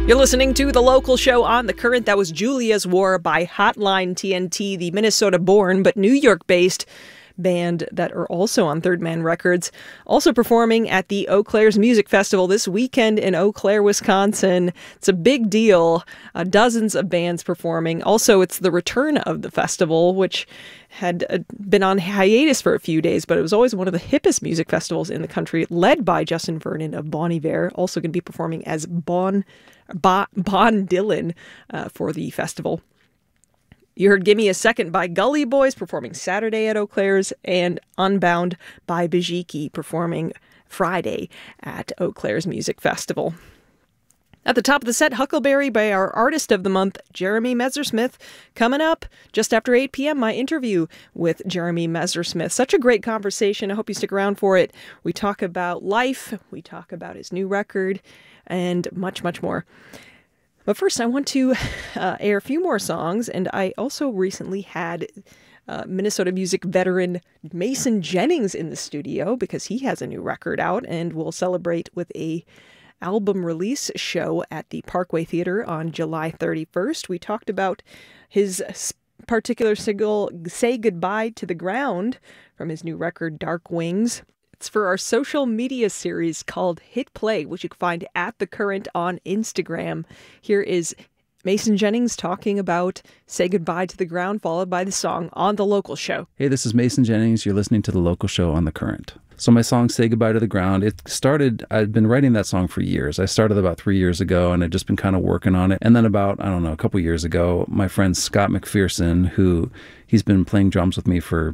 You're listening to The Local Show on The Current. That was Julia's War by Hotline TNT, the Minnesota-born but New York-based band that are also on Third Man Records, also performing at the Eau Claire's Music Festival this weekend in Eau Claire, Wisconsin. It's a big deal. Dozens of bands performing. Also, it's the return of the festival, which had been on hiatus for a few days, but it was always one of the hippest music festivals in the country, led by Justin Vernon of Bon Iver, also going to be performing as Bon Dylan for the festival. You heard Gimme a Second by Gully Boys performing Saturday at Eau Claire's, and Unbound by Bijiki performing Friday at Eau Claire's Music Festival. At the top of the set, Huckleberry by our Artist of the Month, Jeremy Messersmith. Coming up just after 8 p.m., my interview with Jeremy Messersmith. Such a great conversation. I hope you stick around for it. We talk about life, we talk about his new record, and much, much more. But first, I want to air a few more songs, and I also recently had Minnesota music veteran Mason Jennings in the studio because he has a new record out, and we'll celebrate with a album release show at the Parkway Theater on July 31st. We talked about his particular single, Say Goodbye to the Ground, from his new record, Dark Wings. It's for our social media series called Hit Play, which you can find at The Current on Instagram. Here is Mason Jennings talking about Say Goodbye to the Ground, followed by the song on The Local Show. Hey, this is Mason Jennings. You're listening to The Local Show on The Current. So my song, Say Goodbye to the Ground, I'd been writing that song for years. I started about 3 years ago, and I'd just been kind of working on it. And then about, a couple years ago, my friend Scott McPherson, he's been playing drums with me for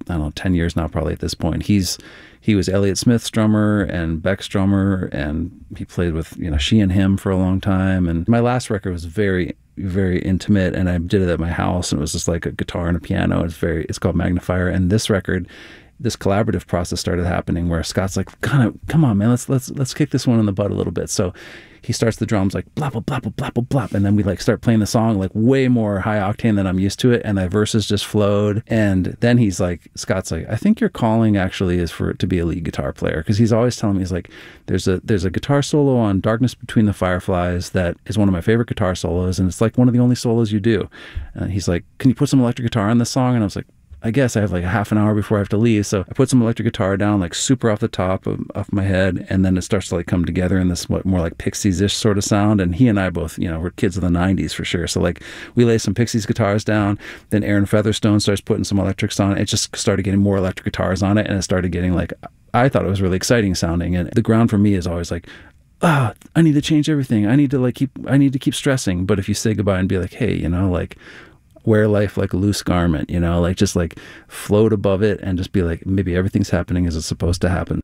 10 years now, probably at this point. He was Elliott Smith's drummer and Beck's drummer, and he played with, She and Him for a long time. And my last record was very, very intimate, and I did it at my house, and it was just like a guitar and a piano. It's called Magnifier. And this record, this collaborative process started happening where Scott's like, come on, man, let's kick this one in the butt a little bit. So he starts the drums like blah, blah, blah, blah, blah, blah, blah. And then we start playing the song like way more high octane than I'm used to it. And the verses just flowed. And then Scott's like, I think your calling actually is for it to be a lead guitar player. Cause he's always telling me, he's like, there's a guitar solo on Darkness Between the Fireflies that is one of my favorite guitar solos. And it's like one of the only solos you do. And he's like, can you put some electric guitar on this song? And I was like, I guess I have like a half an hour before I have to leave. So I put some electric guitar down, like super off the top of my head. And then it starts to come together in this more like Pixies-ish sort of sound. And he and I both, we're kids of the 90s for sure. So we lay some Pixies guitars down. Then Aaron Featherstone starts putting some electrics on it. It just started getting more electric guitars on it. And it started getting I thought it was really exciting sounding. And the ground for me is always I need to change everything. I need to keep stressing. But if you say goodbye and be like, hey, wear life like a loose garment, just float above it and just be like, maybe everything's happening as it's supposed to happen.